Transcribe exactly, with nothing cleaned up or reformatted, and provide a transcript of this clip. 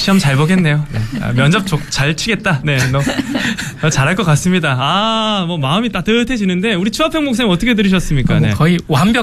시험 잘 보겠네요. 네. 아, 면접 조, 잘 치겠다. 네, 너, 너 잘할 것 같습니다. 아, 뭐 마음이 따뜻해지는데 우리 추하평 목사님 어떻게 들으셨습니까? 뭐 네. 거의 완벽.